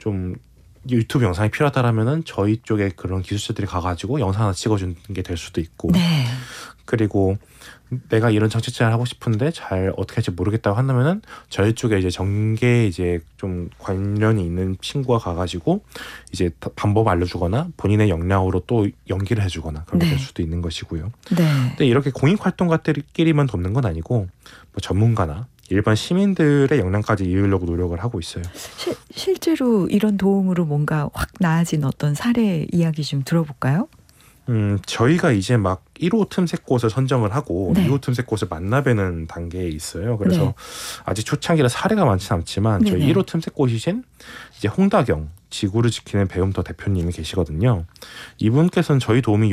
좀 유튜브 영상이 필요하다라면은 저희 쪽에 그런 기술자들이 가가지고 영상 하나 찍어주는 게 될 수도 있고 네. 그리고 내가 이런 정책 제안을 하고 싶은데 잘 어떻게 할지 모르겠다고 한다면은 저희 쪽에 이제 정계에 이제 좀 관련이 있는 친구가 가가지고 이제 방법 알려주거나 본인의 역량으로 또 연기를 해주거나 그런 게 될 네. 수도 있는 것이고요. 네. 근데 이렇게 공익 활동가들끼리만 돕는 건 아니고 뭐 전문가나 일반 시민들의 역량까지 이으려고 노력을 하고 있어요. 실제로 이런 도움으로 뭔가 확 나아진 어떤 사례 이야기 좀 들어볼까요? 저희가 이제 막 1호 틈새꽃을 선정을 하고 네. 2호 틈새꽃을 만나뵈는 단계에 있어요. 그래서 네. 아직 초창기라 사례가 많지는 않지만 저희 네네. 1호 틈새꽃이신 이제 홍다경 지구를 지키는 배움터 대표님이 계시거든요. 이분께서는 저희 도움이